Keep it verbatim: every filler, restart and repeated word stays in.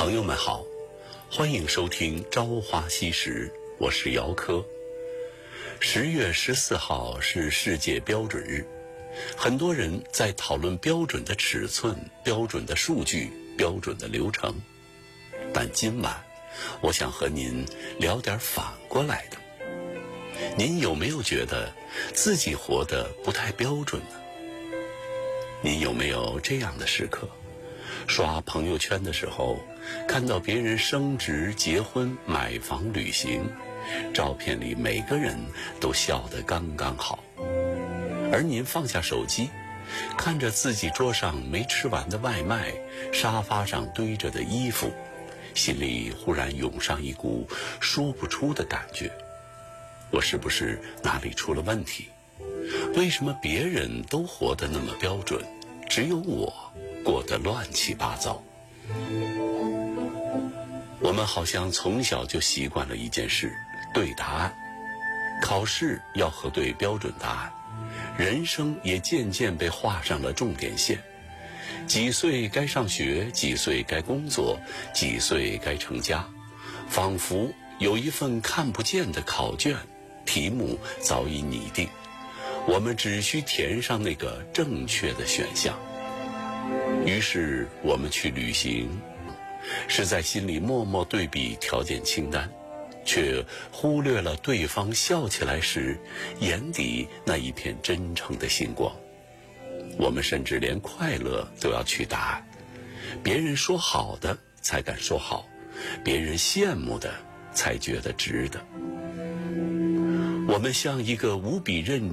朋友们好，欢迎收听《朝花夕拾》，我是姚科。十月十四号是世界标准日，很多人在讨论标准的尺寸、标准的数据、标准的流程。但今晚，我想和您聊点反过来的。您有没有觉得自己活得不太标准呢？您有没有这样的时刻？刷朋友圈的时候，看到别人升职、结婚、买房、旅行，照片里每个人都笑得刚刚好，而您放下手机，看着自己桌上没吃完的外卖，沙发上堆着的衣服，心里忽然涌上一股说不出的感觉。我是不是哪里出了问题？为什么别人都活得那么标准，只有我过得乱七八糟？我们好像从小就习惯了一件事，对答案。考试要核对标准答案，人生也渐渐被画上了重点线。几岁该上学，几岁该工作，几岁该成家，仿佛有一份看不见的考卷，题目早已拟定，我们只需填上那个正确的选项。于是我们去旅行，是在心里默默对比条件清单，却忽略了对方笑起来时眼底那一片真诚的星光。我们甚至连快乐都要去答案，别人说好的才敢说好，别人羡慕的才觉得值得。我们像一个无比认